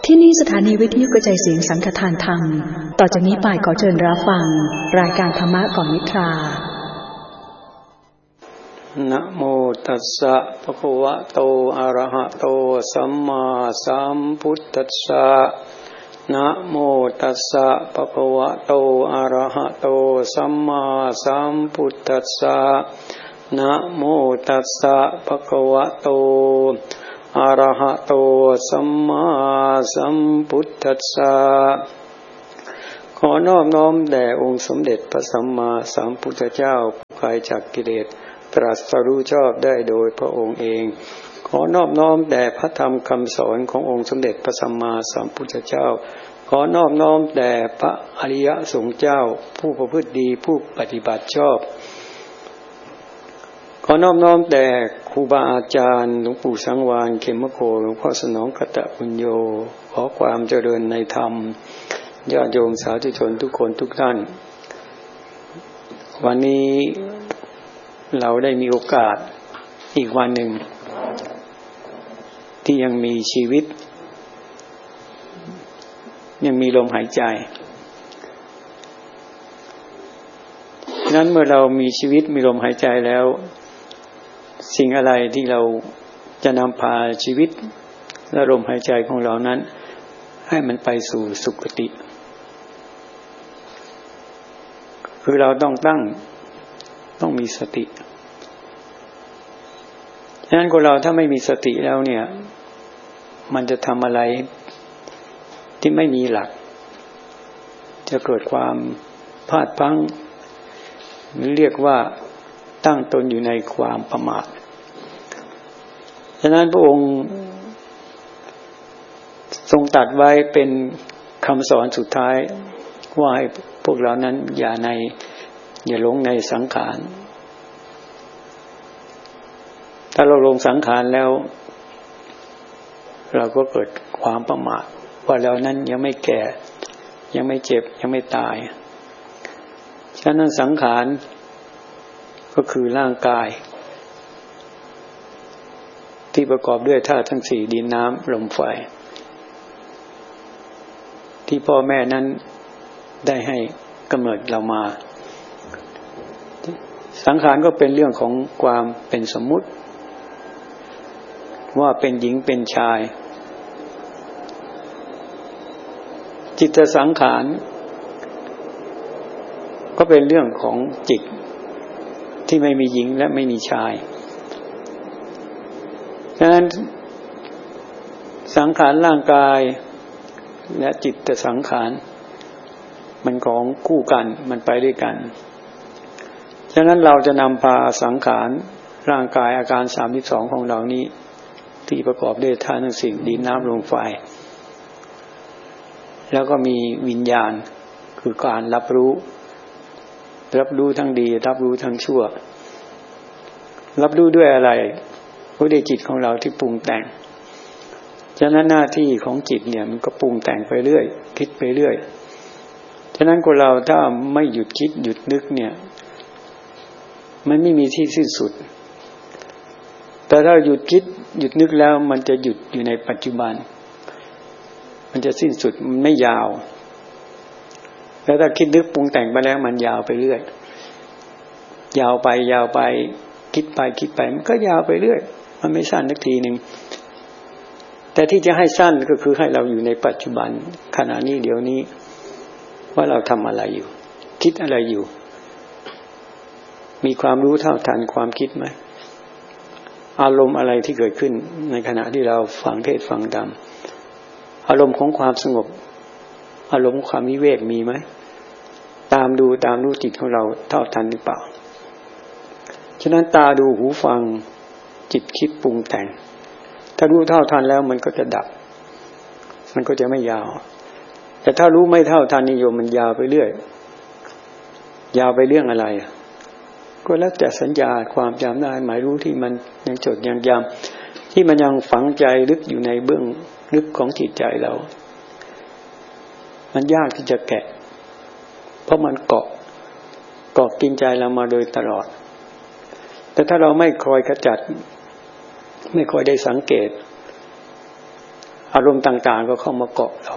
ที่นี่สถานีวิทยุกระจายเสียงสังฆทานธรรมต่อจากนี้ไปขอเชิญรับฟังรายการธรรมะก่อนนิทรานะโมตัสสะภะคะวะโตอะระหะโตสัมมาสัมพุทธัสสะนะโมตัสสะภะคะวะโตอะระหะโตสัมมาสัมพุทธัสสะนะโมตัสสะภะคะวะโตอะระหะโตสัมมาสัมพุทธัสสะขอนอบน้อมแด่องค์สมเด็จพระสัมมาสัมพุทธเจ้าผู้ไกลจากกิเลสตรัสรู้ชอบได้โดยพระองค์เองขอนอบน้อมแด่พระธรรมคำสอนขององค์สมเด็จพระสัมมาสัมพุทธเจ้าขอนอบน้อมแด่พระอริยสงฆ์เจ้าผู้ประพฤติดีผู้ปฏิบัติชอบขอนอบน้อมแด่ครูบาอาจารย์หลวงปู่สังวาลเขมโคหลวงพ่อสนองกตปุญโญขอความเจริญในธรรมญาติโยมสาธุชนทุกคนทุกท่านวันนี้เราได้มีโอกาสอีกวันหนึ่งที่ยังมีชีวิตยังมีลมหายใจนั้นเมื่อเรามีชีวิตมีลมหายใจแล้วสิ่งอะไรที่เราจะนำพาชีวิตและลมหายใจของเรานั้นให้มันไปสู่สุคติคือเราต้องมีสติฉะนั้นคนเราถ้าไม่มีสติแล้วเนี่ยมันจะทำอะไรที่ไม่มีหลักจะเกิดความพลาดพลั้งหรือเรียกว่าตั้งตนอยู่ในความประมาทฉะนั้นพระองค์ทรงตรัสไว้เป็นคำสอนสุดท้ายว่าให้พวกเรานั้นอย่าหลงในสังขารถ้าเราลงสังขารแล้วเราก็เกิดความประมาทว่าเรานั้นยังไม่แก่ยังไม่เจ็บยังไม่ตายฉะนั้นสังขารก็คือร่างกายที่ประกอบด้วยธาตุทั้งสี่ดินน้ำลมไฟที่พ่อแม่นั้นได้ให้กำเนิดเรามาสังขารก็เป็นเรื่องของความเป็นสมมุติว่าเป็นหญิงเป็นชายจิตสังขารก็เป็นเรื่องของจิตที่ไม่มีหญิงและไม่มีชายดังนั้นสังขารร่างกายและจิตสังขารมันของคู่กันมันไปด้วยกันฉะนั้นเราจะนำพาสังขารร่างกายอาการ32ของเรานี้ที่ประกอบด้วยธาตุทั้งสี่ดินน้ำลมไฟแล้วก็มีวิญญาณคือการรับรู้ทั้งดีรับรู้ทั้งชั่วรับรู้ด้วยอะไรก็ด้วยจิตของเราที่ปรุงแต่งฉะนั้นหน้าที่ของจิตเนี่ยมันก็ปรุงแต่งไปเรื่อยคิดไปเรื่อยฉะนั้นคนเราถ้าไม่หยุดคิดหยุดนึกเนี่ยมันไม่มีที่สิ้นสุดแต่ถ้าหยุดคิดหยุดนึกแล้วมันจะหยุดอยู่ในปัจจุบันมันจะสิ้นสุดมันไม่ยาวแล้วถ้าคิดนึกปรุงแต่งไปแล้วมันยาวไปเรื่อยยาวไปคิดไปมันก็ยาวไปเรื่อยมันไม่สั้นสักทีนึงแต่ที่จะให้สั้นก็คือให้เราอยู่ในปัจจุบันขณะนี้เดี๋ยวนี้ว่าเราทำอะไรอยู่คิดอะไรอยู่มีความรู้เท่าทันความคิดไหมอารมณ์อะไรที่เกิดขึ้นในขณะที่เราฟังเทศน์ฟังธรรมอารมณ์ของความสงบอารมณ์ของความวิเวกมีไหมตามรู้จิตของเราเท่าทันหรือเปล่าฉะนั้นตาดูหูฟังจิตคิดปรุงแต่งถ้ารู้เท่าทันแล้วมันก็จะดับมันก็จะไม่ยาวแต่ถ้ารู้ไม่เท่าทันนิยมมันยาวไปเรื่อยยาวไปเรื่องอะไรก็แล้วแต่สัญญาความจำได้หมายรู้ที่มันยังจดยังจำที่มันยังฝังใจลึกอยู่ในเบื้องลึกของจิตใจเรามันยากที่จะแกะเพราะมันเกาะกินใจเรามาโดยตลอดแต่ถ้าเราไม่คอยขจัดไม่คอยได้สังเกตอารมณ์ต่างๆก็เข้ามาเกาะเรา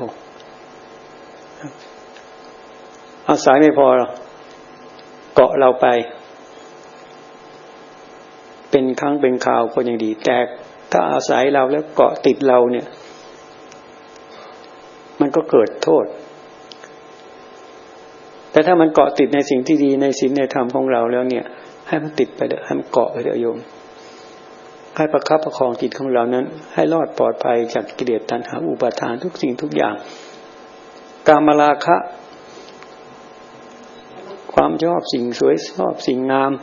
อาศัยไม่พอเกาะเราไปเป็นครั้งเป็นคราวก็ยังดีแต่ถ้าอาศัยเราแล้วเกาะติดเราเนี่ยมันก็เกิดโทษแต่ถ้ามันเกาะติดในสิ่งที่ดีในศีลในธรรมของเราแล้วเนี่ยให้มันติดไปเถอะให้มันเกาะไปเถอะโยมให้ประคับประคองจิตของเรานั้นให้รอดปลอดภัยจากกิเลสตัณหาอุปาทานทุกสิ่งทุกอย่างกามราคะความชอบสิ่งสวยชอบสิ่งงาม